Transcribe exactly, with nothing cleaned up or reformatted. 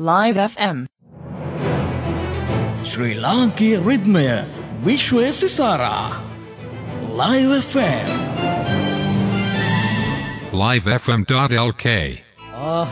Live F M. Sri Lanka රිද්මය විශ්වය සිසාරා Live F M live f m dot l k